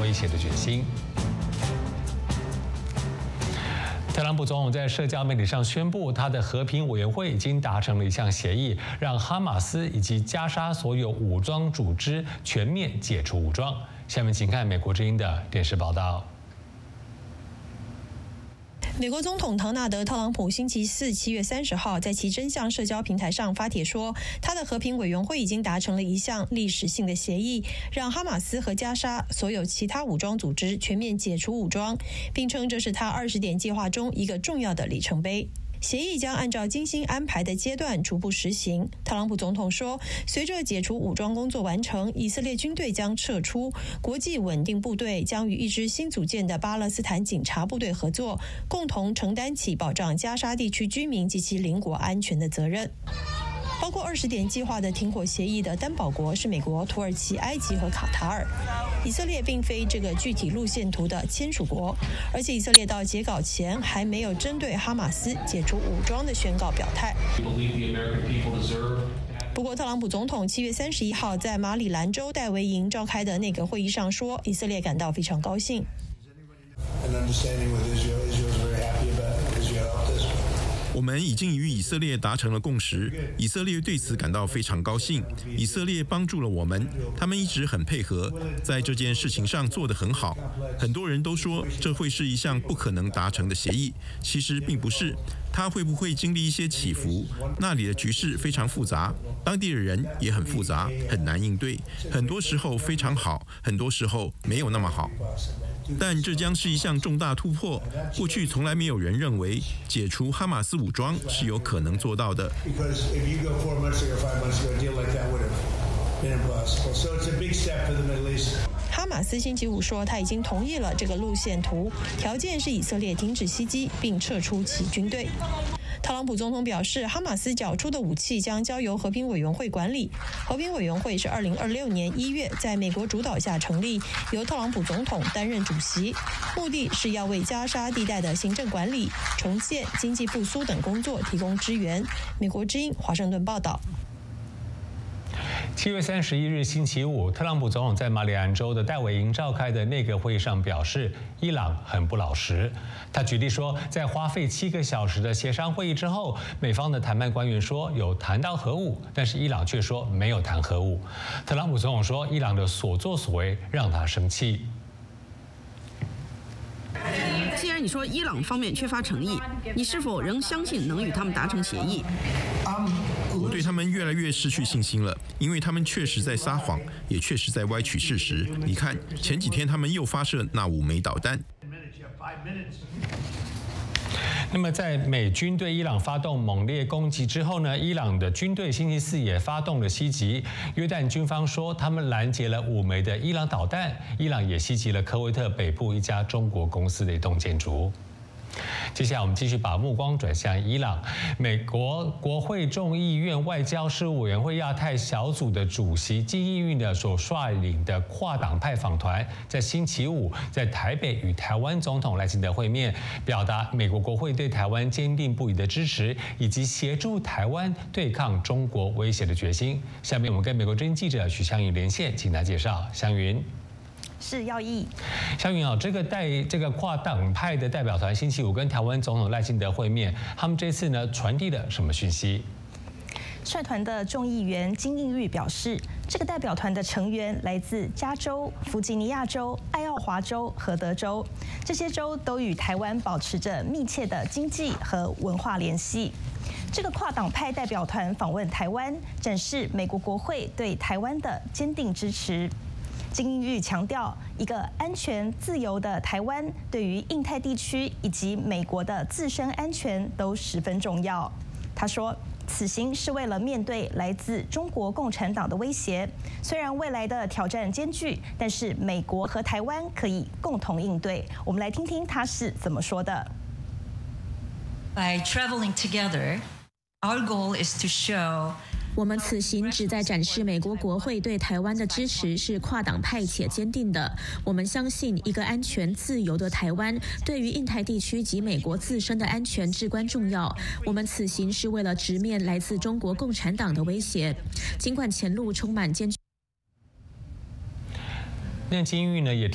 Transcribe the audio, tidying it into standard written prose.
威胁的决心。特朗普总统在社交媒体上宣布，他的和平委员会已经达成了一项协议，让哈马斯以及加沙所有武装组织全面解除武装。下面请看美国之音的电视报道。 美国总统唐纳德·特朗普星期四7月30号在其真相社交平台上发帖说，他的和平委员会已经达成了一项历史性的协议，让哈马斯和加沙所有其他武装组织全面解除武装，并称这是他20点计划中一个重要的里程碑。协议将按照精心安排的阶段逐步实行。特朗普总统说，随着解除武装工作完成，以色列军队将撤出，国际稳定部队将与一支新组建的巴勒斯坦警察部队合作，共同承担起保障加沙地区居民及其邻国安全的责任。包括20点计划的停火协议的担保国是美国、土耳其、埃及和卡塔尔。以色列并非这个具体路线图的签署国，而且以色列到截稿前还没有针对哈马斯解除武装的宣告表态。不过，特朗普总统7月31号在马里兰州戴维营召开的内阁会议上说，以色列感到非常高兴。 我们已经与以色列达成了共识，以色列对此感到非常高兴。以色列帮助了我们，他们一直很配合，在这件事情上做得很好。很多人都说这会是一项不可能达成的协议，其实并不是。它会不会经历一些起伏？那里的局势非常复杂，当地的人也很复杂，很难应对。很多时候非常好，很多时候没有那么好。但这将是一项重大突破。过去从来没有人认为解除哈马斯武装是有可能做到的。 哈马斯星期五说，他已经同意了这个路线图，条件是以色列停止袭击并撤出其军队。特朗普总统表示，哈马斯缴出的武器将交由和平委员会管理。和平委员会是2026年1月在美国主导下成立，由特朗普总统担任主席，目的是要为加沙地带的行政管理、重建、经济复苏等工作提供支援。美国之音华盛顿报道。 7月31日星期五，特朗普总统在马里兰州的戴维营召开的内阁会议上表示，伊朗很不老实。他举例说，在花费7个小时的协商会议之后，美方的谈判官员说有谈到核武，但是伊朗却说没有谈核武。特朗普总统说，伊朗的所作所为让他生气。 既然你说伊朗方面缺乏诚意，你是否仍相信能与他们达成协议？ 我对他们越来越失去信心了，因为他们确实在撒谎，也确实在歪曲事实。你看，前几天他们又发射那5枚导弹。 那么，在美军对伊朗发动猛烈攻击之后呢，伊朗的军队星期四也发动了袭击。约旦军方说，他们拦截了5枚的伊朗导弹。伊朗也袭击了科威特北部一家中国公司的一栋建筑。接下来我们继续把目光转向伊朗。美国国会众议院外交事务委员会亚太小组的主席金义玉呢所率领的跨党派访团，在星期五在台北与台湾总统赖清德会面，表达美国国会对台湾坚定不移的支持，以及协助台湾对抗中国威胁的决心。下面我们跟美国之音记者许湘云连线，请他介绍。湘云。 是耀义， 湘云啊，这个跨党派的代表团星期五跟台湾总统赖清德会面，他们这次呢传递了什么讯息？ 率团的众议员金义玉表示，这个代表团的成员来自加州、弗吉尼亚州、爱奥华州和德州，这些州都与台湾保持着密切的经济和文化联系。这个跨党派代表团访问台湾，展示美国国会对台湾的坚定支持。金义玉强调，一个安全自由的台湾对于印太地区以及美国的自身安全都十分重要。他说，此行是为了面对来自中国共产党的威胁，虽然未来的挑战艰巨，但是美国和台湾可以共同应对。我们来听听他是怎么说的。 By traveling together, our goal is to show 我们此行旨在展示美国国会对台湾的支持是跨党派且坚定的。我们相信一个安全自由的台湾对于印太地区及美国自身的安全至关重要。我们此行是为了直面来自中国共产党的威胁，尽管前路充满艰巨。 那金玉呢也